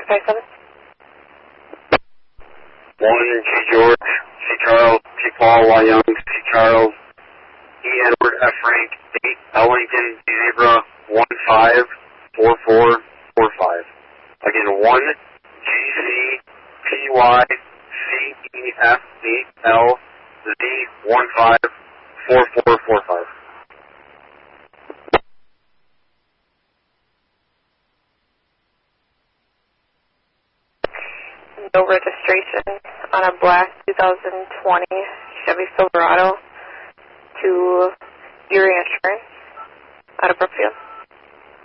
57. 1 G George, C Charles, T Paul, Y Young, C Charles, E Edward, F Frank, 8 L Lincoln, D Zebra, 154445. Again, 1 G C P Y C E F 8 L Z 154445. No registration on a black 2020 Chevy Silverado to Erie Insurance out of Brookfield.